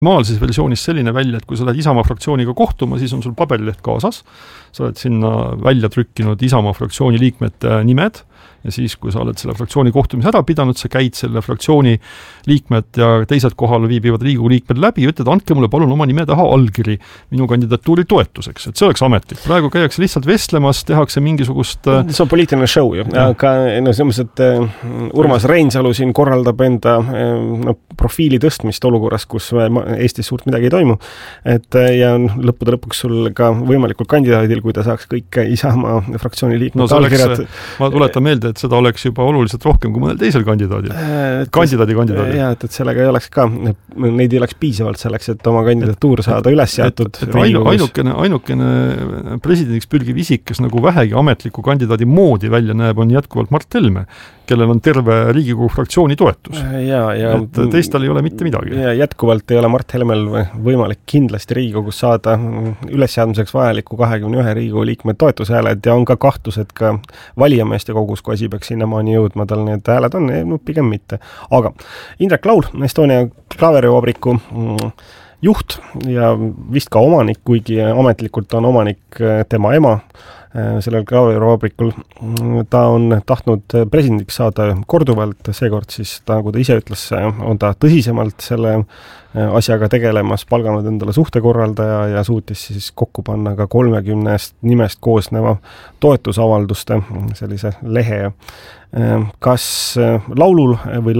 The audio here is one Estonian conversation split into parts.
Maalses versioonis selline välja, et kui sa lähed Isamaa fraktsiooniga kohtuma, siis on sul paberileht kaasas, sa oled sinna välja trükkinud Isamaa fraktsiooni liikmete nimed, ja siis, kui sa oled selle fraktsiooni kohtumise ära pidanud, sa käid selle fraktsiooni liikmed ja teised kohal viibivad Riigikogu liikmed läbi ja ütled, andke mulle palun oma nime taha allkiri minu kandidatuuri toetuseks, et see oleks ametlik. Praegu käiakse lihtsalt vestlemas, tehakse mingisugust... See on poliitiline show ju, aga selles mõttes, et Urmas Reinsalu siin korraldab enda profiili tõstmist olukorras, kus Eestis suurt midagi ei toimu, ja lõppude lõpuks sul ka võimalikul kandidaadil, kui ta saaks kõik Isamaa fraktsiooni liikmed allkirjad... Ma tuletan meelde, et seda oleks juba oluliselt rohkem kui mõnel teisel kandidaadil. Kandidaadil. Jaa, et sellega ei oleks ka, neid ei oleks piisavalt selleks, et oma kandidatuur saada üles seatud. Ainukene presidendiks pürgiv isik, kes nagu vähegi ametliku kandidaadi moodi välja näeb, on jätkuvalt Mart Helme, kellel on terve Riigikogu fraktsiooni toetus. Et teistal ei ole mitte midagi. Ja jätkuvalt ei ole Mart Helmel võimalik kindlasti Riigikogus saada ülesseadmiseks vajaliku 21 Riigikogu liikme toetushääled ja on ka kahtlus, et ka valijameeste kogus, kui asi peaks sinnamaani jõudma, tal need hääled on, pigem mitte. Aga Indrek Laul, Estonia klaaverivabriku juht ja vist ka omanik, kuigi ametlikult on omanik tema ema sellel klaaverivabrikul. Ta on tahtnud presidendiks saada korduvalt, seekord siis ta, nagu ta ise ütles, on ta tõsisemalt selle asjaga tegelemas, palganud endale suhtekorraldaja ja suutis siis kokku panna ka 30 nimest koosneva toetusavalduste sellise lehe. Kas laulul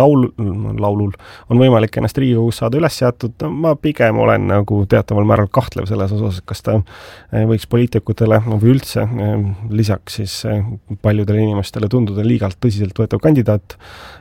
on võimalik ennast Riigikogus saada üles seatud? Ma pigem olen nagu teataval määral kahtlev selles osas, kas ta võiks poliitikutele või üldse lisaks siis paljudele inimestele tunduda liigalt tõsiselt võetav kandidaat.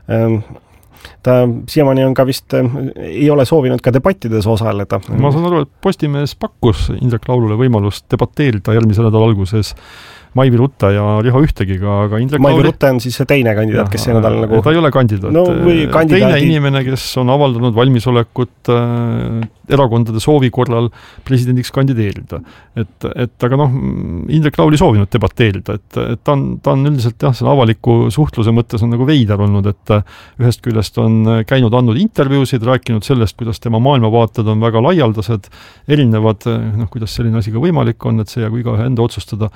Ta siiamaani on ka vist, ei ole soovinud ka debattides osaleda. Ma saan aru, et Postimees pakkus Indrek Laulule võimalust debateerida järgmise nädala alguses Maivi Rutte ja Riho Ühtegiga, aga Indrek Maivi Rutte on siis see teine kandidaat, kes see nädal nagu... Ta ei ole kandidaat. Teine inimene, kes on avaldanud valmisolekut erakondade soovi korral presidendiks kandideerida. Aga Indrek Laul ei soovinud debateerida, et ta on üldiselt selle avaliku suhtluse mõttes on nagu veider olnud, et ühest küljest on käinud andnud intervjuusid, rääkinud sellest, kuidas tema maailmavaated on väga laialdased, erinevad, kuidas selline asi ka võimalik on, et see jäägu igaühe enda otsustada.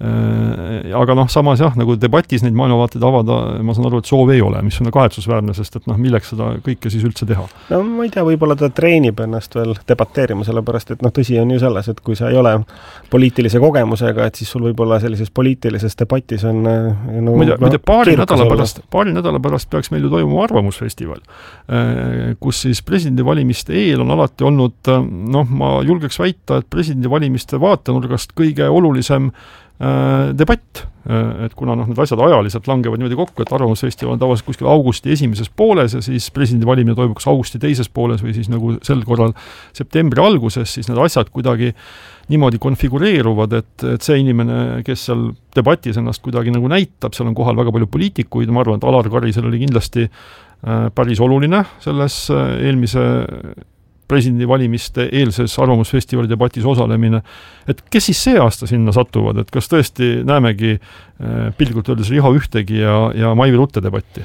Aga samas nagu debatis neid maailmavaateid avada, ma saan aru, et soov ei ole, mis on kahetsusväärne, sest et milleks seda kõike siis üldse teha? No ma ei tea, võib-olla ta treenib ennast veel debateerima, sellepärast et tõsi on ju selles, et kui sa ei ole poliitilise kogemusega, et siis sul võib-olla sellises poliitilises debatis on paari nädala pärast peaks meil ju toimuma arvamusfestival, kus siis presidendivalimiste eel on alati olnud, ma julgeks väita, et presidendivalimiste vaatenurgast kõige olulisem debatt, et kuna need asjad ajaliselt langevad niimoodi kokku, et arvamusfestival on tavaliselt kuskil augusti esimeses pooles ja siis presidendivalimine toimuks augusti teises pooles või siis nagu sel korral septembri alguses, siis need asjad kuidagi niimoodi konfigureeruvad, et see inimene, kes seal debatis ennast kuidagi nagu näitab, seal on kohal väga palju poliitikuid, ma arvan, et Alar Karisel oli kindlasti päris oluline selles eelmise presidendivalimiste eelses arvamusfestivali debatis osalemine, et kes siis see aasta sinna satuvad, et kas tõesti näemegi pilgult öeldes Riho Ühtegi ja Maivi Rutte debatti?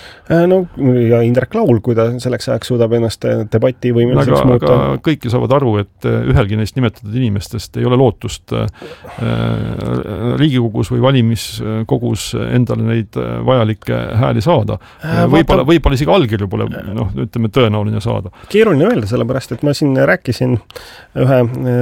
Ja Indrek Laul, kui ta selleks ajaks suudab ennast debati võimeliseks muuta. Aga kõik saavad aru, et ühelgi neist nimetatud inimestest ei ole lootust Riigikogus või valimiskogus endale neid vajalikke hääli saada. Võib-olla isegi allkirju pole ütleme tõenäoline saada. Keeruline öelda, sellepärast, et ma siin rääkisin ühe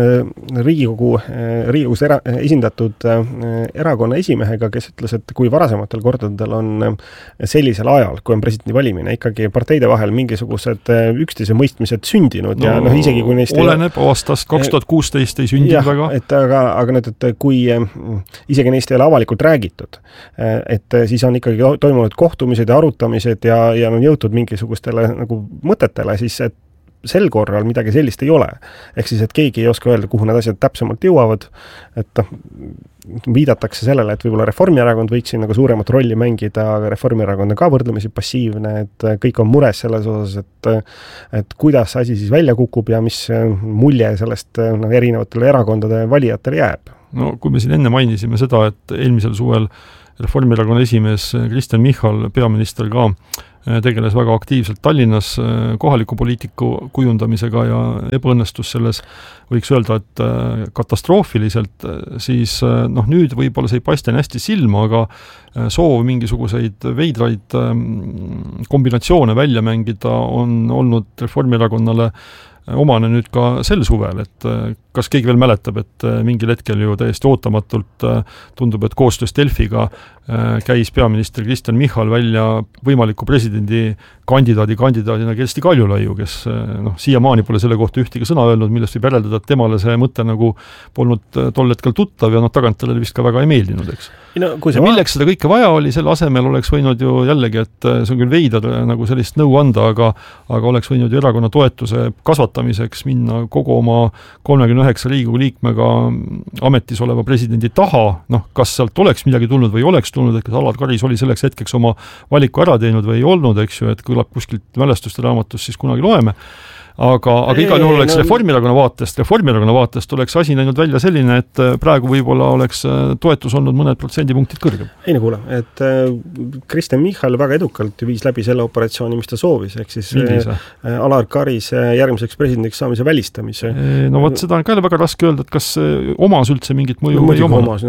Riigikogus esindatud erakonna esimehega, kes ütles, et kui varasematel kordadel on sellisel ajal, kui on presidendi valimine, ikkagi parteide vahel mingisugused üksteise mõistmised sündinud ja isegi kui neist oleneb aastast 2016 ei sündinud väga. Aga et kui isegi neist ei ole avalikult räägitud, et siis on ikkagi toimunud kohtumised ja arutamised ja on jõutud mingisugustele nagu mõtetele, siis et sel korral midagi sellist ei ole. Ehk siis, et keegi ei oska öelda, kuhu need asjad täpsemalt jõuavad, et viidatakse sellele, et võib-olla Reformierakond võiks siin nagu suuremat rolli mängida, aga Reformierakond on ka võrdlemisi passiivne, et kõik on mures selles osas, et kuidas asi siis välja kukub ja mis mulje sellest erinevatele erakondade valijatele jääb. Kui me siin enne mainisime seda, et eelmisel suvel Reformierakonna esimees Kristen Michal, peaminister ka, tegeles väga aktiivselt Tallinnas kohaliku poliitiku kujundamisega ja ebaõnnestus selles, võiks öelda, et katastroofiliselt, siis nüüd võib-olla see ei paista hästi silma, aga soov mingisuguseid veidraid kombinatsioone välja mängida on olnud Reformierakonnale omane nüüd ka sel suvel, et kas keegi veel mäletab, et mingil hetkel ju täiesti ootamatult tundub, et koostöös Delfiga käis peaminister Kristen Michal välja võimaliku presidendi kandidaadina Kersti Kaljulaiu, kes siiamaani pole selle kohta ühtegi sõna öelnud, millest võib järeldada, et temale see mõte nagu polnud tol hetkel tuttav ja tagantjärele vist ka väga ei meeldinud, eks. Milleks seda kõike vaja oli, selle asemel oleks võinud ju jällegi, et see on küll veider nagu sellist nõu anda, aga oleks võinud ju erakonna toetuse kasvatamiseks minna kogu oma 39 Riigikogu liikmega ametis oleva presidendi taha, kas sealt oleks midagi tulnud või oleks tulnud, et kas Alar Karis oli selleks hetkeks oma valiku ära teinud või ei olnud, eks ju, et kõlab kuskilt mälestuste raamatust, siis kunagi loeme. Aga igal juhul oleks Reformierakonna vaatest oleks asi näinud välja selline, et praegu võib-olla oleks toetus olnud mõned protsendipunktid kõrgem. Ei kuule, et Kristen Michal väga edukalt viis läbi selle operatsiooni, mis ta soovis, ehk siis Alar Karis järgmiseks presidendiks saamise välistamise. Seda on ka väga raske öelda, et kas omas üldse mingit mõju või omas.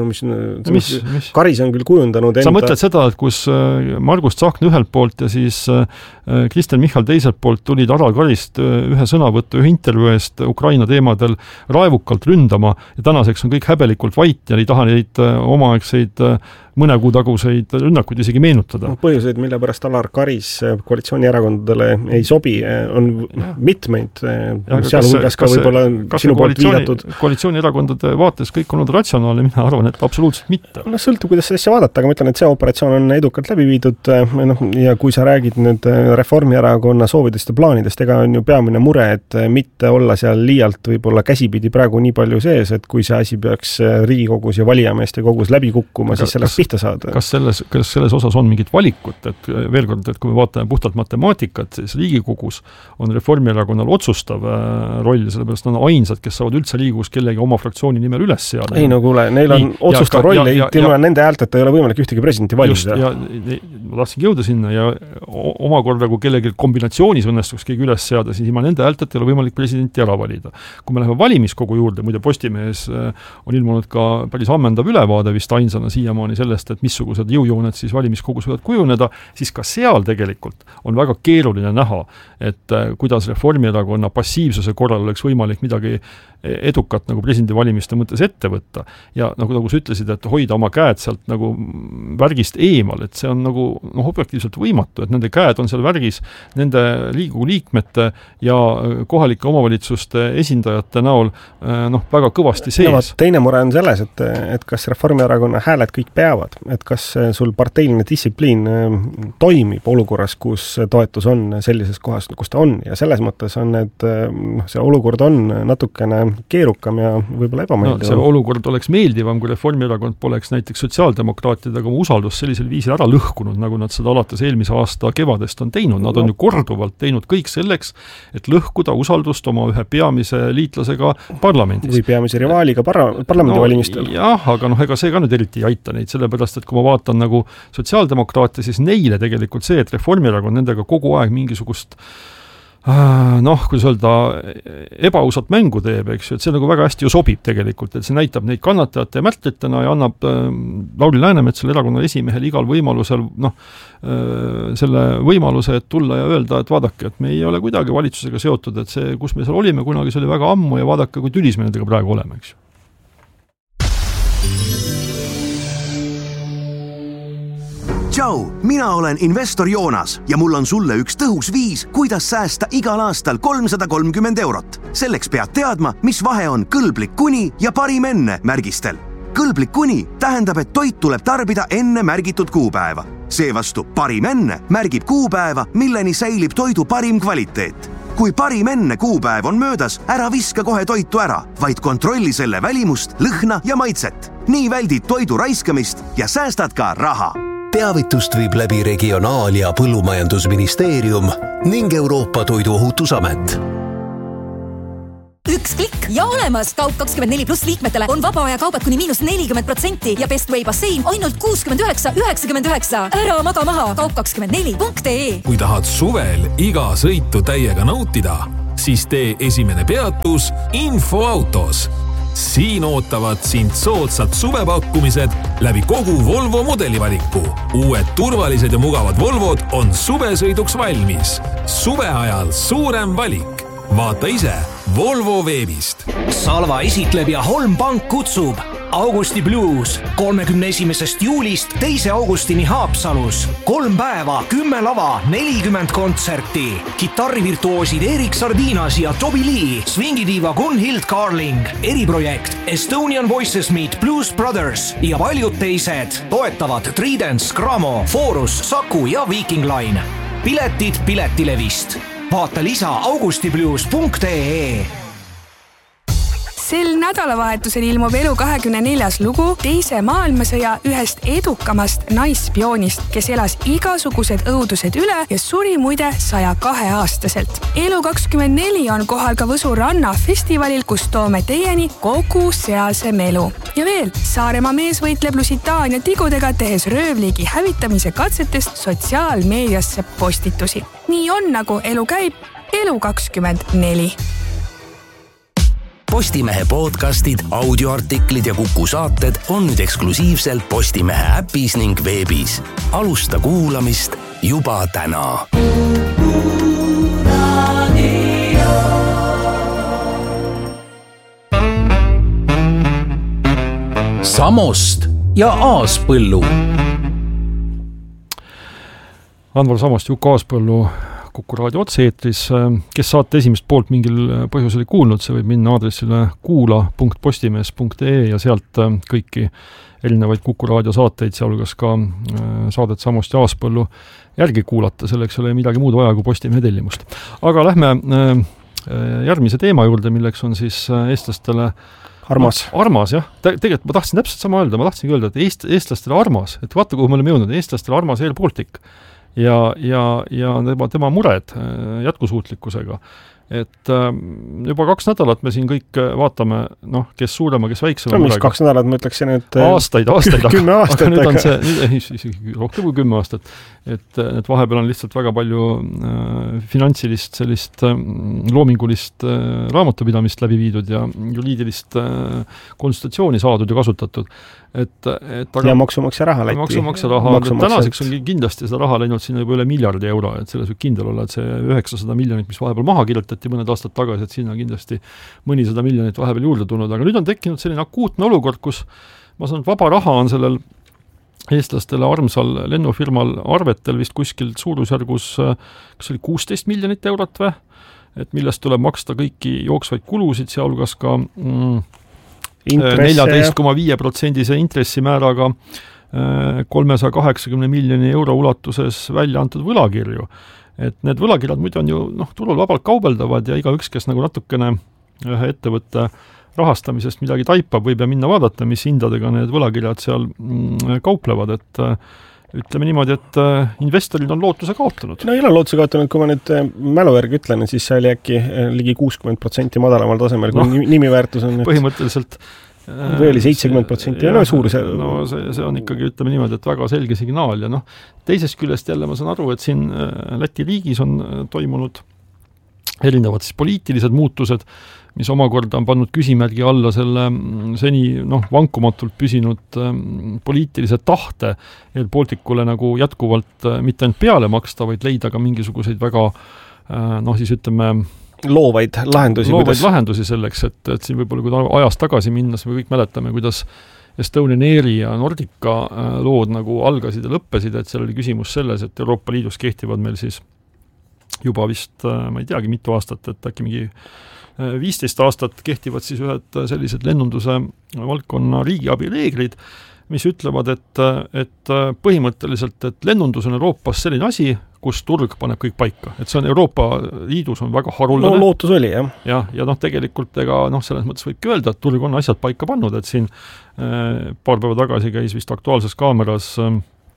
Karis on küll kujundanud Sa mõtled seda, et kus Margus Tsahkna ühelt poolt ja siis Kristen Michal teiselt poolt tulid Alar Karist ühe sõnavõttu, ühe intervjuu eest Ukraina teemadel raevukalt ründama ja tänaseks on kõik häbelikult vait ja ei taha neid omaaegseid mõne kuu taguseid rünnakuid isegi meenutada. Põhjuseid, mille pärast Alar Karis koalitsioonierakondadele ei sobi, on mitmeid, sealhulgas ka võib-olla sinu poolt viidatud. Koalitsioonierakondade vaates kõik olnud ratsionaalne, mina arvan, et absoluutselt mitte. Sõltub, kuidas seda asja vaadata, aga ma ütlen, et see operatsioon on edukalt läbi viidud ja kui sa räägid nüüd Reformierakonna soovidest ja plaanidest, ega on ju peamine mure, et mitte olla seal liialt võib-olla käsipidi praegu nii palju sees, et kui see asi peaks Riigikogus ja valijameeste kogus läbi kukkuma, siis sellest pihta saada. Kas selles osas on mingit valikut, et veel kord, et kui me vaatame puhtalt matemaatikat, siis Riigikogus on Reformierakonnal otsustav roll, sellepärast on ainsad, kes saavad üldse Riigikogus kellegi oma fraktsiooni nimel üles seada. Ei kuule, neil on otsustav roll, nende häälteta ei ole võimalik ühtegi presidenti valida. Ma tahtsingi jõuda sinna ja omakorda, kui kellegi kombinatsioonis õnnestuks keegi üles seada, siis ilma nende häälteta ei ole võimalik presidenti ära valida. Kui me läheme valimiskogu juurde, muide Postimehes on ilmunud ka päris ammendav ülevaade vist ainsana siiamaani sellest, et missugused jõujooned siis valimiskogus võivad kujuneda, siis ka seal tegelikult on väga keeruline näha, et kuidas Reformierakonna passiivsuse korral oleks võimalik midagi edukat nagu presidendivalimiste mõttes ette võtta. Ja nagu sa ütlesid, et hoida oma käed sealt nagu värgist eemal, et see on nagu objektiivselt võimatu, et nende käed on seal värgis nende Riigikogu liikmete ja kohalike omavalitsuste esindajate näol väga kõvasti sees. Teine mure on selles, et kas Reformierakonna hääled kõik peavad, et kas sul parteiline distsipliin toimib olukorras, kus toetus on sellises kohas, kus ta on ja selles mõttes on, et see olukord on natukene keerukam ja võib-olla ebameeldiv. See olukord oleks meeldivam, kui Reformierakond poleks näiteks sotsiaaldemokraatidega oma usaldust sellisel viisil ära lõhkunud, nagu nad seda alates eelmise aasta kevadest on teinud. Nad on ju korduvalt teinud kõik selleks, et lõhkuda usaldust oma ühe peamise liitlasega parlamendis. Või peamise rivaaliga parlamendivalimistel. Jah, aga ega see ka nüüd eriti ei aita neid, sellepärast, et kui ma vaatan nagu sotsiaaldemokraate, siis neile tegelikult see, et Reformierakond nendega kogu aeg mingisugust kuidas öelda, ebaausat mängu teeb, eks ju, et see nagu väga hästi ju sobib tegelikult, et see näitab neid kannatajate ja märtritena ja annab Lauri Läänemetsale erakonna esimehele igal võimalusel selle võimaluse, et tulla ja öelda, et vaadake, et me ei ole kuidagi valitsusega seotud, et see, kus me seal olime kunagi, see oli väga ammu ja vaadake, kui tülis me nendega praegu oleme, eks ju. Tšau, mina olen investor Joonas ja mul on sulle üks tõhus viis, kuidas säästa igal aastal 330 €. Selleks pead teadma, mis vahe on kõlblik kuni ja parim enne märgistel. Kõlblik kuni tähendab, et toit tuleb tarbida enne märgitud kuupäeva. Seevastu parim enne märgib kuupäeva, milleni säilib toidu parim kvaliteet. Kui parim enne kuupäev on möödas, ära viska kohe toitu ära, vaid kontrolli selle välimust, lõhna ja maitset. Nii väldid toidu raiskamist ja säästad ka raha. Teavitust viib läbi Regionaal- ja Põllumajandusministeerium ning Euroopa Toiduohutusamet. üks klikk ja olemas. Kaup24+ liikmetele on vaba aja kaubad kuni -40% ja Bestway bassein ainult 69,99. Ära maga maha kaup24.ee. Kui tahad suvel iga sõitu täiega nautida, siis tee esimene peatus Infoautos. Siin ootavad sind soodsad suvepakkumised läbi kogu Volvo modelivaliku. Uued turvalised ja mugavad Volvod on suvesõiduks valmis. Suve ajal suurem valik. Vaata ise Volvo veebist. Salva esitleb ja Holm Pank kutsub Augusti Blues 31. juulist 2. augustini Haapsalus. 3 päeva, 10 lava, 40 kontserti. Kitarrivirtuoosid Erik Sardinas ja Toby Lee, swingidiiva Gunhild Carling, eriprojekt Estonian Voices Meet Blues Brothers ja paljud teised. Toetavad Tridents, Gramo, Forus, Saku ja Viking Line. Piletid Piletilevist. Vaata lisa augustiblues.ee. Sel nädalavahetusel ilmub Elu 24. lugu teise maailmasõja ühest edukamast naisspioonist, kes elas igasugused õudused üle ja suri muide 102-aastaselt. Elu 24 on kohal ka Võsu ranna festivalil, kus toome teieni kogu sealse melu. Ja veel, Saaremaa mees võitleb Lusitaania tigudega, tehes röövliigi hävitamise katsetest sotsiaalmeediasse postitusi. Nii on, nagu elu käib, Elu 24. Postimehe podcastid, audioartiklid ja Kuku saated on nüüd eksklusiivselt Postimehe äpis ning veebis. Alusta kuulamist juba täna. Samost ja Aaspõllu. Anvar Samost, Juku Aaspõllu Kuku raadio otse-eetris. Kes saate esimest poolt mingil põhjusel ei kuulnud, see võib minna aadressile kuula.postimees.ee ja sealt kõiki erinevaid Kuku raadio saateid, sealhulgas ka saadet Samost ja Aaspõllu järgi kuulata. Selleks ei ole midagi muud vaja kui Postimehe tellimust. Aga lähme järgmise teema juurde, milleks on siis eestlastele armas. Armas, jah. Tegelikult ma tahtsin täpselt sama öelda. Ma tahtsingi öelda, et eestlastele armas. Et vaata, kuhu me oleme jõudnud. Eestlastele armas Air Baltic. Ja tema mured jätkusuutlikkusega. Et juba 2 nädalat me siin kõik vaatame, kes suurema, kes väiksema murega. 2 nädalat ma ütleksin, et aastaid 10 aastat. Aga nüüd on see, rohkem kui 10 aastat. Et vahepeal on lihtsalt väga palju finantsilist, sellist loomingulist raamatupidamist läbi viidud ja juriidilist konsultatsiooni saadud ja kasutatud. Ja maksumaksja raha läti. Maksumaksja raha. Tänaseks on kindlasti seda raha läinud sinna juba üle miljardi euro, et selles võib kindel olla, et see 900 miljonit, mis vahepeal maha kirjutati mõned aastad tagasi, et sinna kindlasti mõnisada miljonit vahepeal juurde tulnud. Aga nüüd on tekkinud selline akuutne olukord, kus ma saan, et vaba raha on sellel eestlastele armsal lennufirmal arvetel vist kuskil suurusjärgus, kas oli 16 miljonit eurot või? Et millest tuleb maksta kõiki jooksvaid kulusid, sealhulgas ka 14,5% intressimääraga 380 miljoni euro ulatuses välja antud võlakirju. Et need võlakirjad muidu on ju turul vabalt kaubeldavad ja igaüks, kes nagu natukene ühe ettevõtte rahastamisest midagi taipab, võib ja minna vaadata, mis hindadega need võlakirjad seal kauplevad, et ütleme niimoodi, et investorid on lootuse kaotanud. No ei ole lootuse kaotanud, kui ma nüüd mälu järgi ütlen, siis see oli äkki ligi 60% madalamal tasemel, kui nimiväärtus on. Põhimõtteliselt või oli 70% ja suuruse. No see on ikkagi, ütleme niimoodi, et väga selge signaal ja teisest küljest jälle ma saan aru, et siin Läti riigis on toimunud erinevad siis poliitilised muutused, mis omakorda on pannud küsimärgi alla selle seni vankumatult püsinud poliitilise tahte Air Balticule nagu jätkuvalt mitte ainult peale maksta, vaid leida ka mingisuguseid väga siis ütleme loovaid lahendusi selleks, et siin võib-olla kui ajas tagasi minna, me kõik mäletame, kuidas Estonian Airi ja Nordica lood nagu algasid ja lõppesid, et seal oli küsimus selles, et Euroopa Liidus kehtivad meil siis juba vist, ma ei teagi mitu aastat, et äkki mingi 15 aastat kehtivad siis ühed sellised lennunduse valdkonna riigiabi reeglid, mis ütlevad, et põhimõtteliselt, et lennundus on Euroopas selline asi, kus turg paneb kõik paika. Et see on Euroopa Liidus on väga haruldane. Lootus oli, jah. Ja tegelikult selles mõttes võibki öelda, et turg on asjad paika pannud, et siin paar päeva tagasi käis vist Aktuaalses Kaameras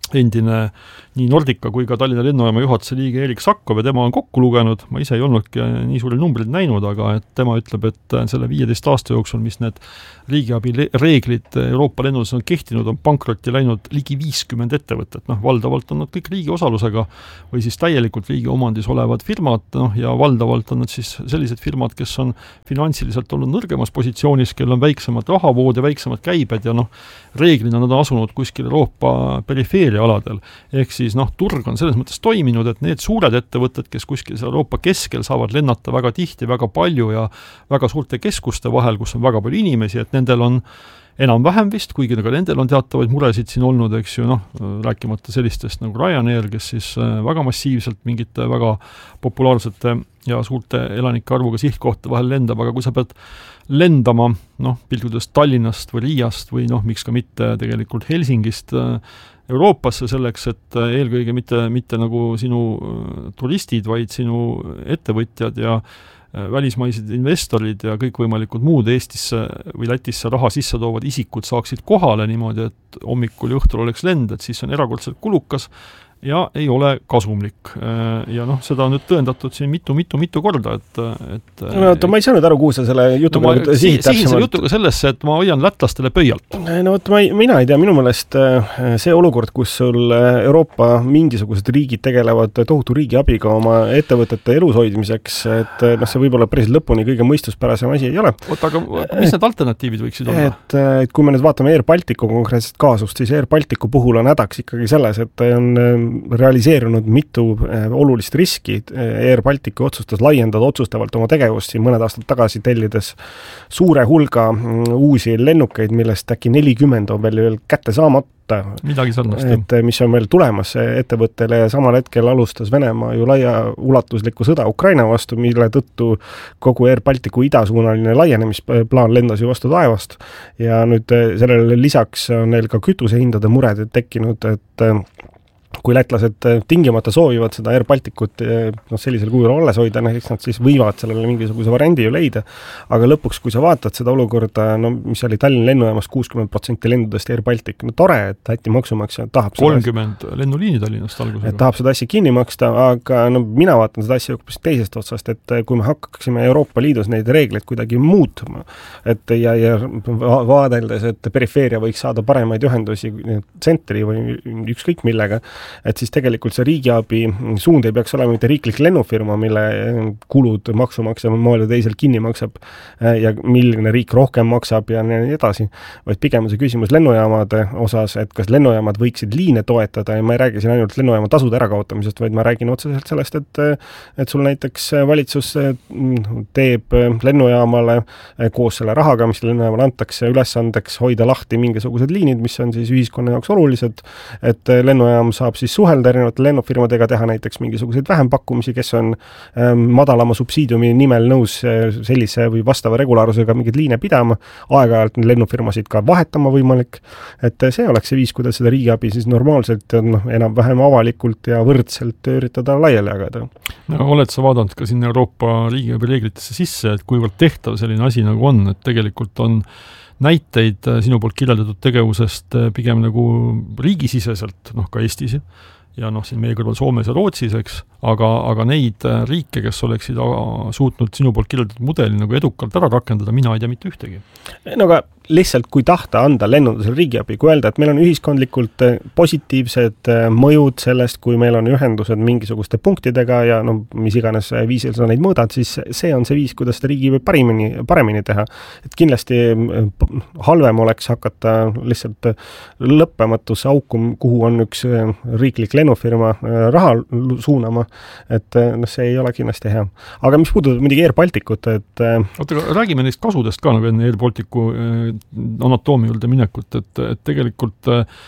endine nii Nordica kui ka Tallinna lennujaama juhatuse liige Erik Sakkov ja tema on kokku lugenud, ma ise ei olnudki nii suuri numbrid näinud, aga et tema ütleb, et selle 15 aasta jooksul, mis need riigiabi reeglid Euroopa lennudes on kehtinud, on pankrotti läinud ligi 50 ettevõtet, valdavalt on nad kõik riigi osalusega või siis täielikult riigi omandis olevad firmad, ja valdavalt on nad siis sellised firmad, kes on finantsiliselt olnud nõrgemas positsioonis, kel on väiksemad rahavood ja väiksemad käibed ja reeglina nad on asunud kuskil Euroopa perifeeriaaladel. Ehk siis turg on selles mõttes toiminud, et need suured ettevõtted, kes kuskil Euroopa keskel saavad lennata väga tihti, väga palju ja väga suurte keskuste vahel, kus on väga palju inimesi, et nendel on enam-vähem vist, kuigi ka nendel on teatavaid muresid siin olnud, eks ju, rääkimata sellistest nagu Ryanair, kes siis väga massiivselt mingite väga populaarsete ja suurte elanike arvuga sihtkohta vahel lendab, aga kui sa pead lendama, pildudes Tallinnast või Riiast või miks ka mitte tegelikult Helsingist Euroopasse selleks, et eelkõige mitte nagu sinu turistid, vaid sinu ettevõtjad ja välismaised investorid ja kõikvõimalikud muud Eestisse või Lätisse raha sisse toovad isikud saaksid kohale niimoodi, et hommikul ja õhtul oleks lend, et siis on erakordselt kulukas ja ei ole kasumlik. Ja seda on nüüd tõendatud siin mitu korda, et ma ei saanud aru, kuhu sa selle jutuga sihin selle jutuga sellesse, et ma hoian lätlastele pöialt. Mina ei tea, minu meelest see olukord, kus sul Euroopa mingisugused riigid tegelevad tohutu riigiabiga oma ettevõtete elus hoidmiseks, et see võib-olla päris lõpuni kõige mõistuspärasem asi ei ole. Aga mis need alternatiivid võiksid olla? Et kui me nüüd vaatame Air Balticu konkreetset kaasust, siis Air Balticu puhul on hädaks ikkagi selles, et on realiseerunud mitu olulist riski. Air Balticu otsustas laiendada otsustavalt oma tegevust siin mõned aastad tagasi tellides suure hulga uusi lennukeid, millest äkki 40 on veel kätte saamata. Midagi sarnast. Et mis on veel tulemas ettevõttele ja samal hetkel alustas Venemaa ju ulatuslikku sõda Ukraina vastu, mille tõttu kogu Air Balticu idasuunaline laienemisplaan lendas ju vastu taevast. Ja nüüd sellele lisaks on neil ka kütusehindade mured tekkinud, et kui lätlased tingimata soovivad seda Air Balticut sellisel kujul alles hoida, eks nad siis võivad sellele mingisuguse variandi ju leida, aga lõpuks, kui sa vaatad seda olukorda, mis oli Tallinna lennujaamas 60% lendudest Air Baltic, tore, et Läti maksumaksja tahab 30 lennuliini Tallinnast algusega. Et tahab seda asja kinni maksta, aga mina vaatan seda asja hoopis teisest otsast, et kui me hakkaksime Euroopa Liidus neid reegleid kuidagi muutma, et ja vaadeldes, et perifeeria võiks saada paremaid ühendusi tsentri või ükskõik millega, et siis tegelikult see riigiabi suund ei peaks olema mitte riiklik lennufirma, mille kulud maksumaksja moel ja teisel kinni maksab ja milline riik rohkem maksab ja nii edasi, vaid pigem on see küsimus lennujaamade osas, et kas lennujaamad võiksid liine toetada ja ma ei räägi siin ainult lennujaama tasude ärakaotamisest, vaid ma räägin otseselt sellest, et sul näiteks valitsus teeb lennujaamale koos selle rahaga, mis lennujaamale antakse ülesandeks hoida lahti mingisugused liinid, mis on siis ühiskonna jaoks olulised, et lennujaam saab siis suhelda erinevate lennufirmadega, teha näiteks mingisuguseid vähempakkumisi, kes on madalama subsiidiumi nimel nõus sellise või vastava regulaarusega mingeid liine pidama, aeg-ajalt lennufirmasid ka vahetama võimalik, et see oleks see viis, kuidas seda riigiabi siis normaalselt enam-vähem avalikult ja võrdselt üritada laiali jagada. Oled sa vaadanud ka siin Euroopa riigiabi reeglitesse sisse, et kuivõrd tehtav selline asi nagu on, et tegelikult on näiteid sinu poolt kirjeldatud tegevusest pigem nagu riigisiseselt, ka Eestis ja siin meie kõrval Soomes ja Rootsis, eks, aga neid riike, kes oleksid suutnud sinu poolt kirjeldatud mudeli nagu edukalt ära rakendada, mina ei tea mitte ühtegi. Aga lihtsalt kui tahta anda lennundusel riigiabi, kui öelda, et meil on ühiskondlikult positiivsed mõjud sellest, kui meil on ühendused mingisuguste punktidega ja mis iganes viisil sa neid mõõdad, siis see on see viis, kuidas seda riigiabi paremini teha. Et kindlasti halvem oleks hakata lihtsalt lõppematusse auku, kuhu on üks riiklik lennufirma raha suunama, et see ei ole kindlasti hea. Aga mis puudutab muidugi Air Balticut, et räägime neist kasudest ka nagu enne Air Balticu anatoomi juurde minekut, et tegelikult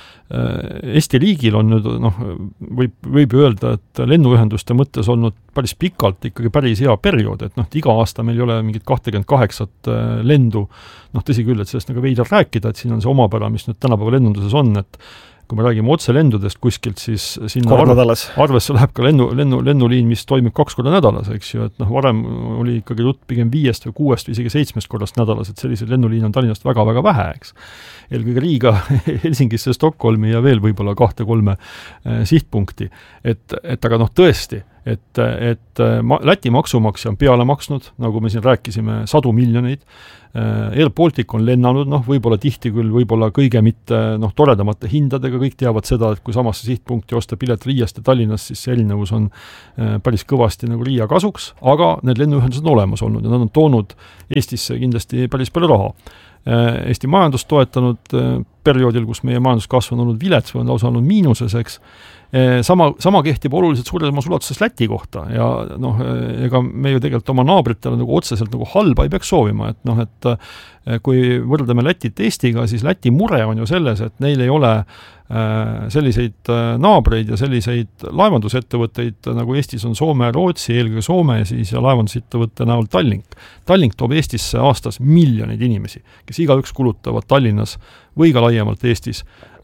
Eesti riigil on nüüd, võib öelda, et lennuühenduste mõttes olnud päris pikalt ikkagi päris hea periood, et iga aasta meil ei ole mingit 28 lendu, tõsi küll, et sellest nagu veidral rääkida, et siin on see omapära, mis nüüd tänapäeva lennunduses on, et kui me räägime otselendudest kuskilt, siis sinna arvesse läheb ka lennuliin, mis toimib 2 korda nädalas, eks ju, et varem oli ikkagi jutt pigem 5 või 6 või isegi 7 korrast nädalas, et selliseid lennuliin on Tallinnast väga-väga vähe, eks. Eelkõige Riiga, Helsingisse, Stockholmi ja veel võib-olla 2-3 sihtpunkti. Et aga tõesti, et Läti maksumaksja on peale maksnud, nagu me siin rääkisime, 100 miljoneid. Air Baltic on lennanud, võib-olla tihti küll, võib-olla kõige mitte toredamate hindadega, kõik teavad seda, et kui samasse sihtpunkti osta pilet Riiast ja Tallinnast, siis see erinevus on päris kõvasti nagu Riia kasuks, aga need lennuühendused on olemas olnud ja nad on toonud Eestisse kindlasti päris palju raha. Eesti majandust toetanud perioodil, kus meie majanduskasv on olnud vilets või on lausa olnud miinuses, eks. Sama kehtib oluliselt suuremas ulatuses Läti kohta ja ega me ju tegelikult oma naabritele nagu otseselt nagu halba ei peaks soovima, et kui võrdleme Lätit Eestiga, siis Läti mure on ju selles, et neil ei ole selliseid naabreid ja selliseid laevandusettevõtteid, nagu Eestis on Soome, Rootsi, eelkõige Soome siis ja laevandusettevõtte näol Tallink. Tallink toob Eestisse aastas miljoneid inimesi, kes igaüks kulutavad Tallinnas või ka laiemalt Eestis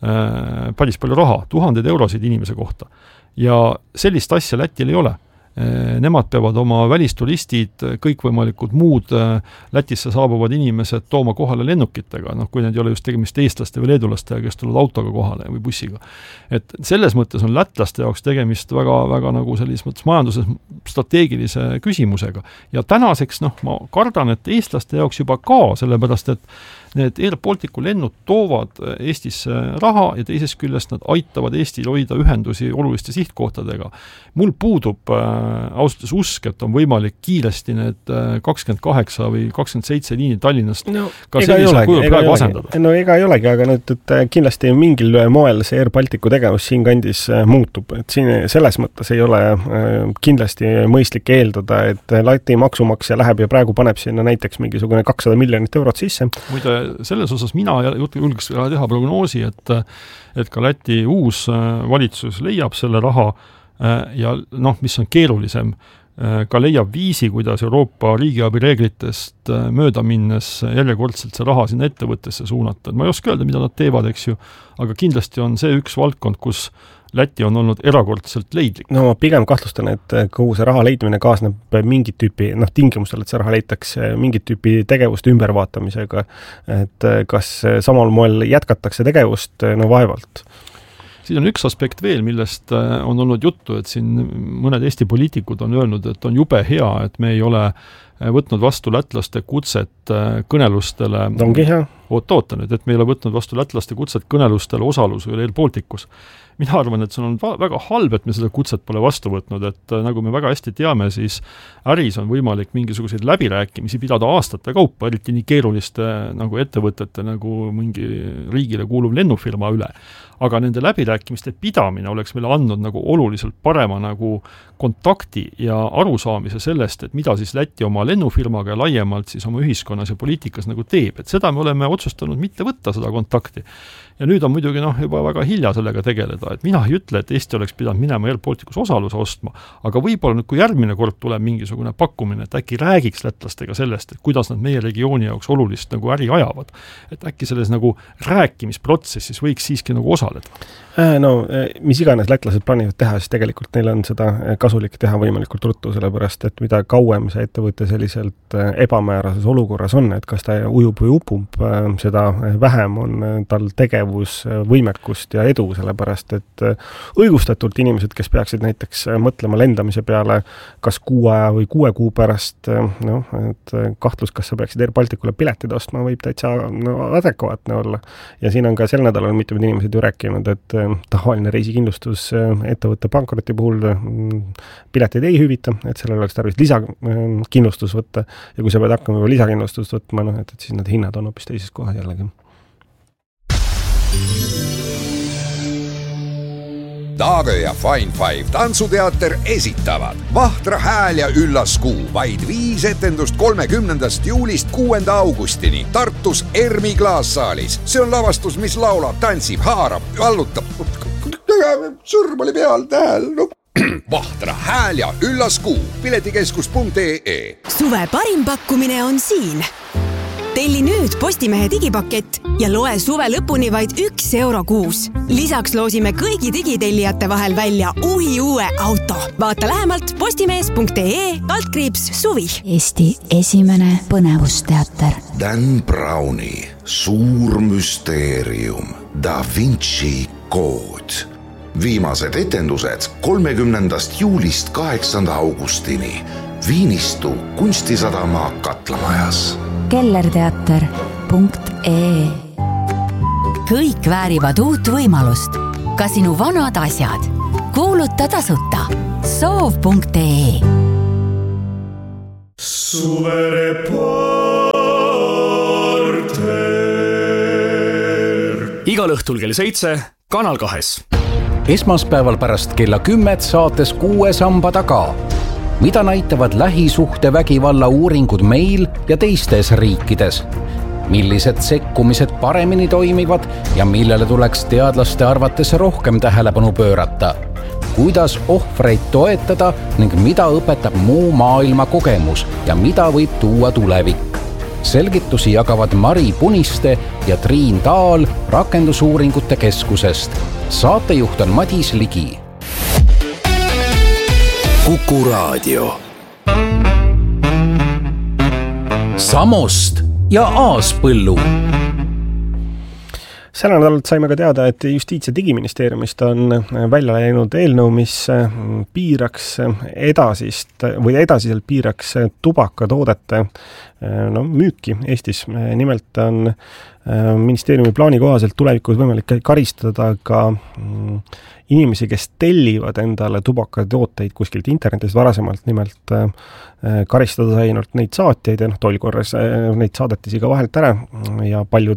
päris palju raha, 1000 eurosid inimese kohta. Ja sellist asja Lätil ei ole. Nemad peavad oma välisturistid, kõikvõimalikud muud Lätisse saabuvad inimesed tooma kohale lennukitega, kui need ei ole just tegemist eestlaste või leedulastega, kes tulevad autoga kohale või bussiga. Et selles mõttes on lätlaste jaoks tegemist väga nagu sellises mõttes majanduses strateegilise küsimusega. Ja tänaseks, ma kardan, et eestlaste jaoks juba ka, sellepärast, et need Air Balticu lennud toovad Eestisse raha ja teisest küljest nad aitavad Eestil hoida ühendusi oluliste sihtkohtadega. Mul puudub ausalt usk, et on võimalik kiiresti need 28 või 27 liini Tallinnast ka sellisel kujul praegu asendada. No ega ei olegi, aga nüüd kindlasti mingil moel see Air Balticu tegevus siin kandis muutub. Et siin selles mõttes ei ole kindlasti mõistlik eeldada, et Läti maksumaksja läheb ja praegu paneb sinna näiteks mingisugune 200 miljonit eurot sisse. Muide, selles osas mina julgeks teha prognoosi, et ka Läti uus valitsus leiab selle raha ja mis on keerulisem, ka leiab viisi, kuidas Euroopa riigiabi reeglitest mööda minnes järjekordselt see raha sinna ettevõttesse suunata. Ma ei oska öelda, mida nad teevad, eks ju, aga kindlasti on see üks valdkond, kus Läti on olnud erakordselt leidlik. No ma pigem kahtlustan, et kogu see raha leidmine kaasneb mingit tüüpi, tingimustel, et see raha leitakse mingit tüüpi tegevuste ümbervaatamisega, et kas samal moel jätkatakse tegevust, vaevalt. Siin on üks aspekt veel, millest on olnud juttu, et siin mõned Eesti poliitikud on öelnud, et on jube hea, et me ei ole võtnud vastu lätlaste kutset kõnelustele. Ongi hea. Oota nüüd, et me ei ole võtnud vastu lätlaste kutset kõnelustele osalusel Air Balticus. Mina arvan, et see on väga halb, et me seda kutset pole vastu võtnud, et nagu me väga hästi teame, siis äris on võimalik mingisuguseid läbirääkimisi pidada aastate kaupa, eriti nii keeruliste nagu ettevõtete nagu mingi riigile kuuluv lennufirma üle. Aga nende läbirääkimiste pidamine oleks meile andnud nagu oluliselt parema nagu kontakti ja arusaamise sellest, et mida siis Läti oma lennufirmaga ja laiemalt siis oma ühiskonnas ja poliitikas nagu teeb. Et seda me oleme otsustanud mitte võtta seda kontakti. Ja nüüd on muidugi juba väga hilja sellega tegeleda, et mina ei ütle, et Eesti oleks pidanud minema Air Balticus osaluse ostma, aga võib-olla nüüd, kui järgmine kord tuleb mingisugune pakkumine, et äkki räägiks lätlastega sellest, et kuidas nad meie regiooni jaoks olulist nagu äri ajavad. Et äkki selles nagu rääkimisprotsessis võiks siiski nagu osaleda. Mis iganes lätlased plaanivad teha, siis tegelikult neil on seda kasulik teha võimalikult ruttu, sellepärast, et mida kauem see ettevõte selliselt ebamäärases olukorras on, et kas ta ujub või upub, seda vähem on tal tegevus, võimekust ja edu, sellepärast, et õigustatult inimesed, kes peaksid näiteks mõtlema lendamise peale kas 6 või 6 kuu pärast, et kahtlus, kas sa peaksid Air Balticule piletid ostma, võib täitsa adekvaatne olla. Ja siin on ka sel nädalal mitmed inimesed ju rääkinud, et tavaline reisikindlustus ettevõtte pankroti puhul pileteid ei hüvita, et sellel oleks tarvis lisakindlustus võtta ja kui sa pead hakkama lisakindlustust võtma, et siis need hinnad on hoopis teises kohas jällegi. Taagö ja Fine Five tantsuteater esitavad Vahtra hääl ja üllas kuu, vaid 5 etendust 30. juulist 6. augustini Tartus Ermi klaassaalis. See on lavastus, mis laulab, tantsib, haarab, vallutab. Sõrm oli peal, tähel. Vahtra hääl ja üllas kuu, piletikeskus.ee. Suve parim pakkumine on siin. Telli nüüd Postimehe digipakett ja loe suve lõpuni vaid €1 kuus. Lisaks loosime kõigi digitellijate vahel välja uue auto. Vaata lähemalt postimees.ee/suvi. Eesti esimene põnevusteater. Dan Browni suur müsteerium Da Vinci kood. Viimased etendused 30. juulist 8. augustini Viinistu kunstisadama Katlamajas. kellerteater.ee. Kõik väärivad uut võimalust. Ka sinu vanad asjad. Kuuluta tasuta. Soov.ee. Suvereporter. Igal õhtul kell 7 Kanal 2. Esmaspäeval pärast kella 10 saates 6 samba taga. Mida näitavad lähisuhtevägivalla uuringud meil ja teistes riikides? Millised sekkumised paremini toimivad ja millele tuleks teadlaste arvates rohkem tähelepanu pöörata? Kuidas ohvreid toetada ning mida õpetab muu maailma kogemus ja mida võib tuua tulevik? Selgitusi jagavad Mari Puniste ja Triin Taal Rakendusuuringute Keskusest. Saatejuht on Madis Ligi. Kuku Raadio. Samost ja Aaspõllu. Selle nädalalt saime ka teada, et Justiits- ja Digiministeeriumist on välja läinud eelnõu, mis piiraks edasiselt piiraks tubakatoodete müüki Eestis. Nimelt on ministeeriumi plaani kohaselt tulevikus võimalik karistada ka inimesi, kes tellivad endale tubakatooteid kuskilt internetist. Varasemalt nimelt karistada sai ainult neid saatjaid ja tol korras neid saadetisi ka vahelt ära ja paljud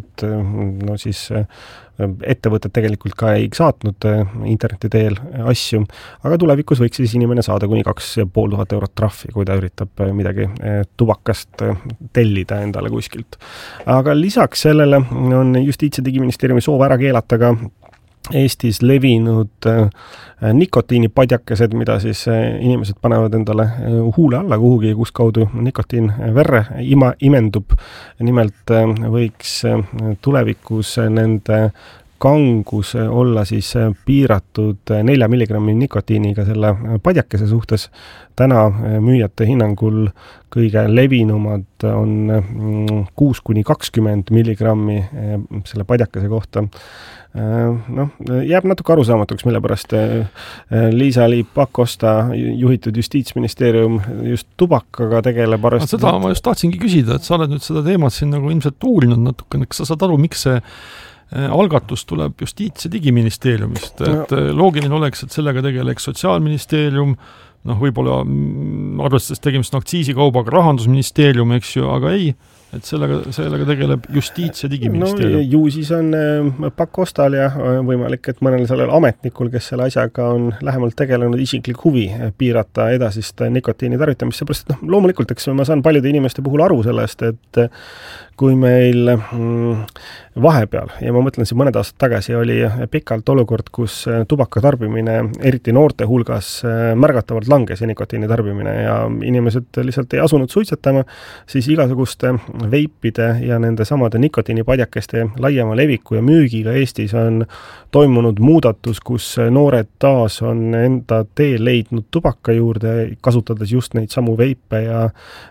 ettevõtted tegelikult ka ei saatnud interneti teel asju, aga tulevikus võiks siis inimene saada kuni 2500 eurot trahvi, kui ta üritab midagi tubakast tellida endale kuskilt. Aga lisaks sellele on Justiits- ja Digiministeeriumi soov ära keelata ka Eestis levinud nikotiinipadjakesed, mida siis inimesed panevad endale huule alla kuhugi, kus kaudu nikotiin verre imendub. Nimelt võiks tulevikus nende kangus olla siis piiratud 4 milligrammi nikotiiniga selle padjakese suhtes. Täna müüjate hinnangul kõige levinumad on 6-20 milligrammi selle padjakese kohta. Jääb natuke arusaamatuks, mille pärast Liisa-Ly Pakosta juhitud Justiitsministeerium just tubakaga tegeleb. Seda ma just tahtsingi küsida, et sa oled nüüd seda teemat siin nagu ilmselt uurinud natukene, kas sa saad aru, miks see algatus tuleb Justiits- ja Digiministeeriumist, et loogiline oleks, et sellega tegeleks Sotsiaalministeerium, võib-olla arvestades tegemist aktsiisikaubaga Rahandusministeerium, eks ju, aga ei, et sellega tegeleb Justiits- ja Digiministeerium. Ju siis on Pakostal ja võimalik, et mõnel sellel ametnikul, kes selle asjaga on lähemalt tegelenud, isiklik huvi piirata edasist nikotiini tarvitamist, seepärast, et loomulikult, eks ma saan paljude inimeste puhul aru sellest, et kui meil vahepeal, ja ma mõtlen siin mõned aastad tagasi, oli pikalt olukord, kus tubaka tarbimine, eriti noorte hulgas, märgatavalt langes ja nikotiini tarbimine ja inimesed lihtsalt ei asunud suitsetama, siis igasuguste veipide ja nende samade nikotiinipadjakeste laiema leviku ja müügiga Eestis on toimunud muudatus, kus noored taas on enda tee leidnud tubaka juurde, kasutades just neid samu veipe ja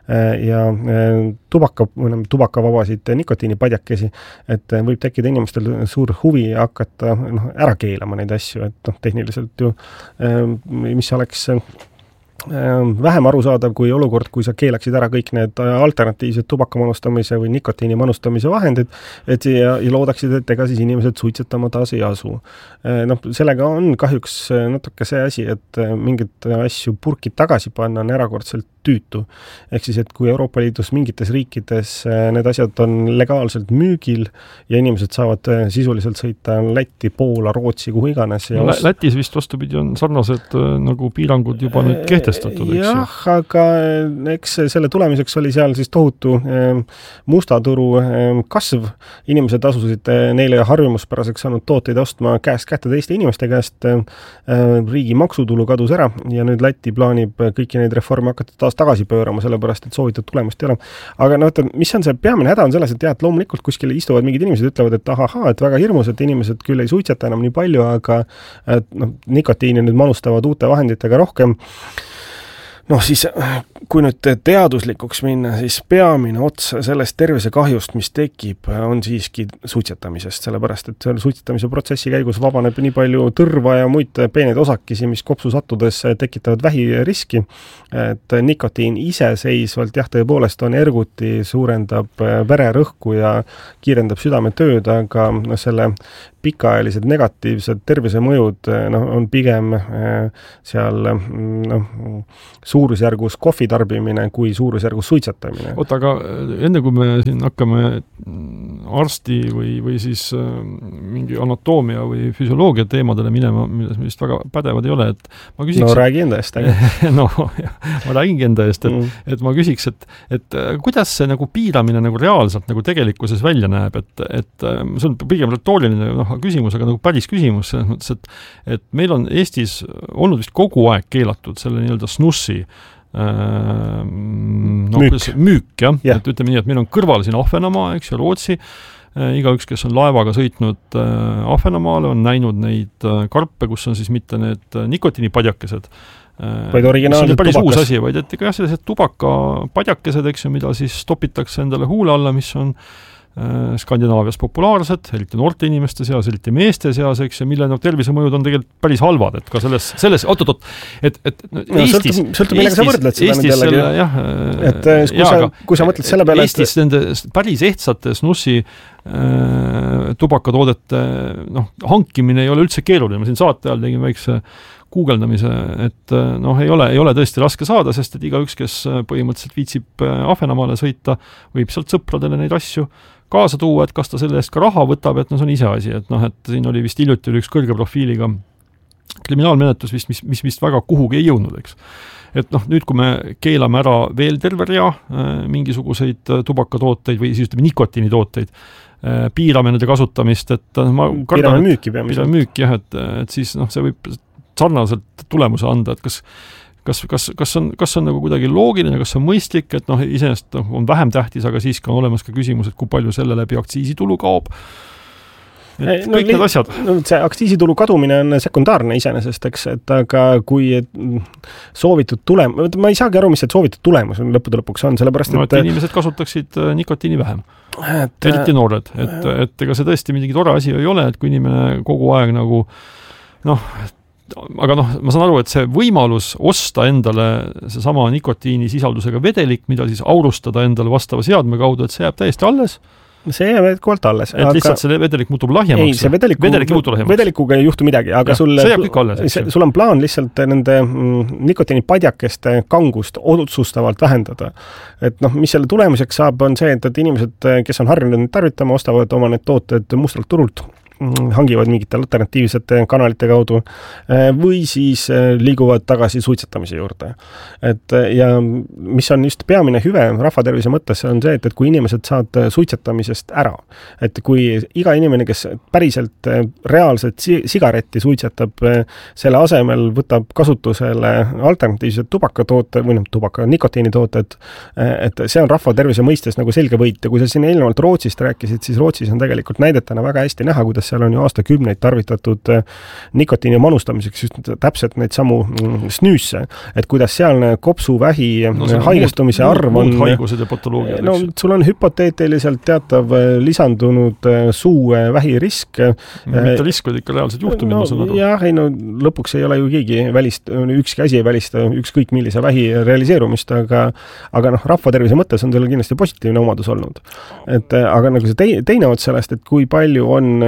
tubakavabasid nikotiinipadjakesi, et võib tekkida inimestel suur huvi hakata ära keelama neid asju, et tehniliselt ju, mis oleks vähem arusaadav kui olukord, kui sa keelaksid ära kõik need alternatiivsed tubaka manustamise või nikotiini manustamise vahendid, et ja loodaksid, et ega siis inimesed suitsetama taas ei asu. Sellega on kahjuks natuke see asi, et mingid asju purkid tagasi panna on erakordselt tüütu. Ehk siis, et kui Euroopa Liidus mingites riikides need asjad on legaalselt müügil ja inimesed saavad sisuliselt sõita Lätti, Poola, Rootsi, kuhu iganes. Lätis vist vastupidi on sarnased nagu piirangud juba nüüd kehtestatud. tõestatud, eks ju. Jah, aga eks selle tulemiseks oli seal siis tohutu mustaturu kasv. Inimesed asusid neile harjumuspäraseks saanud tooteid ostma käest kätte teiste inimeste käest. Riigi maksutulu kadus ära ja nüüd Läti plaanib kõiki neid reforme hakata taas tagasi pöörama, sellepärast et soovitud tulemust ei ole. Aga mis on see peamine häda on selles, et jah, et loomulikult kuskil istuvad mingid inimesed, ütlevad, et ahahaa, et väga hirmus, et inimesed küll ei suitseta enam nii palju, aga nikotiini nüüd manustavad uute vahenditega rohkem. Siis kui nüüd teaduslikuks minna, siis peamine ots sellest tervisekahjust, mis tekib, on siiski suitsetamisest, sellepärast et selle suitsetamise protsessi käigus vabaneb nii palju tõrva ja muid peeneid osakesi, mis kopsu sattudes tekitavad vähiriski, et nikotiin iseseisvalt jah, tõepoolest on erguti, suurendab vererõhku ja kiirendab südametööd, aga selle pikaajalised negatiivsed tervisemõjud on pigem seal suurusjärgus kohvi tarbimine kui suurusjärgus suitsetamine. Aga enne kui me siin hakkame arsti või siis mingi anatoomia või füsioloogia teemadele minema, milles me vist väga pädevad ei ole, et ma küsiks... räägi enda eest. Ma räägingi enda eest, et ma küsiks, et kuidas see nagu piiramine nagu reaalselt nagu tegelikkuses välja näeb, et see on pigem retooriline küsimus, aga nagu päris küsimus selles mõttes, et meil on Eestis olnud vist kogu aeg keelatud selle nii-öelda snussi müük, jah. Et ütleme nii, et meil on kõrval siin Ahvenamaa, eks ju, Rootsi, igaüks, kes on laevaga sõitnud Ahvenamaale, on näinud neid karpe, kus on siis mitte need nikotiinipadjakesed, vaid originaalsed päris tubakas. Uus asi, vaid et ikka sellised tubakapadjakesed, eks ju, mida siis topitakse endale huule alla, mis on Skandinaavias populaarsed, eriti noorte inimeste seas, eriti meeste seas, eks, ja mille tervisemõjud on tegelikult päris halvad, et ka selles et Eestis... Sõltub millega sa võrdled seda nendele. Jah, kui sa mõtled selle peale, Eestis nende päris ehtsate snussi tubakatoodete hankimine ei ole üldse keeruline. Ma siin saate ajal tegin väikse guugeldamise, et ei ole tõesti raske saada, sest et igaüks, kes põhimõtteliselt viitsib Ahvenamaale sõita, võib sealt sõpradele neid asju kaasa tuua, et kas ta selle eest ka raha võtab, et see on ise asi, et siin oli vist hiljuti üks kõrge profiiliga kriminaalmenetlus vist, mis vist väga kuhugi ei jõudnud, eks. Et nüüd, kui me keelame ära veel terve rea mingisuguseid tubakatooteid või siis ütleme nikotiinitooteid, piirame nende kasutamist, et ma kardan, piirame müüki, jah, et siis see võib sarnaselt tulemuse anda, et kas on nagu kuidagi loogiline, kas on mõistlik, et iseenesest on vähem tähtis, aga siiski on olemas ka küsimus, et kui palju selle läbi aktsiisitulu kaob. Et kõik need asjad. See aktsiisitulu kadumine on sekundaarne iseenesest, eks, et aga kui soovitud tulemus, ma ei saagi aru, mis see soovitud tulemus on lõppude lõpuks on, sellepärast, et inimesed kasutaksid nikotiini vähem. Eriti noored, et ega see tõesti midagi tore asi ei ole, et kui inimene kogu aeg nagu aga ma saan aru, et see võimalus osta endale seesama nikotiini sisaldusega vedelik, mida siis aurustada endale vastava seadme kaudu, et see jääb täiesti alles. See jääb jätkuvalt alles. Et lihtsalt see vedelik muutub lahjemaks. Ei, see vedelikuga ei juhtu midagi, aga see jääb kõik alles. Sul on plaan lihtsalt nende nikotiinipadjakeste kangust otsustavalt vähendada. Et mis selle tulemuseks saab, on see, et inimesed, kes on harjunud tarvitama, ostavad oma need tooted mustalt turult, hangivad mingite alternatiivsete kanalite kaudu või siis liiguvad tagasi suitsetamise juurde. Ja mis on just peamine hüve rahvatervise mõttes, on see, et kui inimesed saad suitsetamisest ära, et kui iga inimene, kes päriselt reaalselt sigaretti suitsetab, selle asemel võtab kasutusele alternatiivsed tubakatoote või nikotiinitooted, et see on rahvatervise mõistes nagu selge võit. Ja kui sa siin eelnevalt Rootsist rääkisid, siis Rootsis on tegelikult näidetena väga hästi näha, kuidas seal on ju aastakümneid tarvitatud nikotiini manustamiseks just täpselt neid samu snüüsse, et kuidas sealne kopsuvähi haigestumise arv on... haigused ja patoloogiad. Sul on hüpoteetiliselt teatav lisandunud suu vähirisk. Mitte risk, vaid ikka reaalselt juhtumid, ma saan aru. Jah, lõpuks ei ole ju keegi ükski asi ei välista ükskõik millise vähi realiseerumist, aga rahvatervise mõttes on sellel kindlasti positiivne omadus olnud. Aga nagu see teine ots sellest, et kui palju on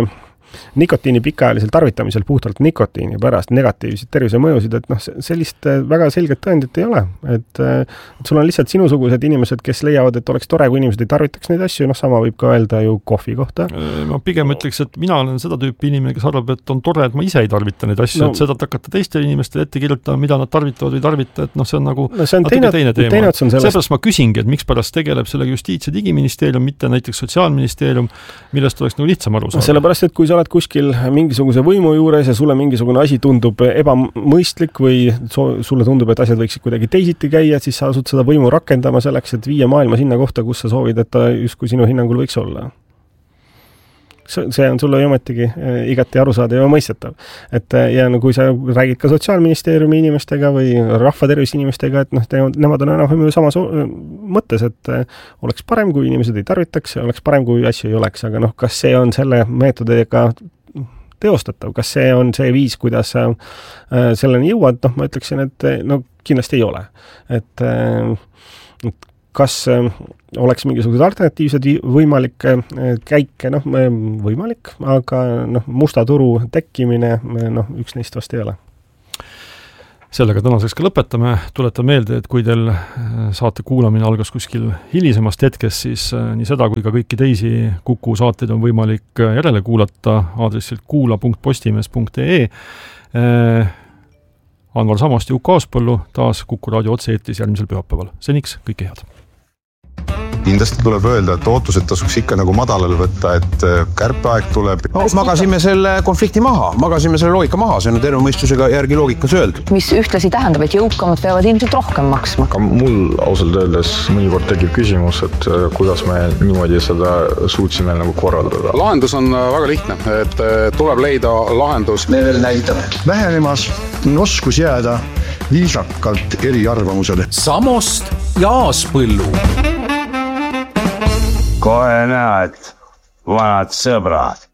nikotiini pikaajalisel tarvitamisel puhtalt nikotiini pärast negatiivseid tervisemõjusid, et noh, sellist väga selget tõendit ei ole. Et sul on lihtsalt sinusugused inimesed, kes leiavad, et oleks tore, kui inimesed ei tarvitaks neid asju, noh, sama võib ka öelda ju kohvi kohta. Ma pigem ütleks, et mina olen seda tüüpi inimene, kes arvab, et on tore, et ma ise ei tarvita neid asju, et seda hakata teistele inimestele ette kirjutama, mida nad tarvitavad või tarvita, et noh, see on nagu see on teine teema. Seepärast ma küsingi, et miks pärast tegeleb sellega Justiits- ja Digiministeerium, mitte näiteks Sotsiaalministeerium, millest oleks nagu lihtsam aru saada. Sellepärast, et kui sa oled kuskil mingisuguse võimu juures ja sulle mingisugune asi tundub ebamõistlik või sulle tundub, et asjad võiksid kuidagi teisiti käia, siis sa asud seda võimu rakendama selleks, et viia maailma sinna kohta, kus sa soovid, et ta justkui sinu hinnangul võiks olla. See on sulle ju ometigi igati arusaada ja mõistetav. Et, ja no, kui sa räägid ka Sotsiaalministeeriumi inimestega või rahvatervise inimestega, et noh, nemad on enam samas mõttes, et oleks parem, kui inimesed ei tarvitaks, oleks parem, kui asju ei oleks, aga noh, kas see on selle meetodiga teostatav, kas see on see viis, kuidas sa selleni jõuad, noh, ma ütleksin, et no kindlasti ei ole. Et kas oleks mingisugused alternatiivsed võimalik käike, noh, võimalik, aga noh, musta turu tekkimine, noh, üks neist vast ei ole. Sellega tänaseks ka lõpetame. Tuletan meelde, et kui teil saate kuulamine algas kuskil hilisemast hetkest, siis nii seda kui ka kõiki teisi Kuku saateid on võimalik järele kuulata aadressilt kuula.postimees.ee. Anvar Samast ja Uku Aaspõllu taas Kuku raadio otse-eetris järgmisel pühapäeval. Seniks kõike head. Kindlasti tuleb öelda, et ootused tasuks ikka nagu madalal võtta, et kärpeaeg tuleb. Magasime selle konflikti maha, magasime selle loogika maha, see on terve mõistusega järgi loogikas öeldud. Mis ühtlasi tähendab, et jõukamad peavad ilmselt rohkem maksma. Ka mul ausalt öeldes mõnikord tekib küsimus, et kuidas me niimoodi seda suutsime nagu korraldada. Lahendus on väga lihtne, et tuleb leida lahendus. Me veel näitab vähenemas oskus jääda viisakalt eri arvamusele. Samost ja Aaspõllu. Kohe näed, vanad sõbrad.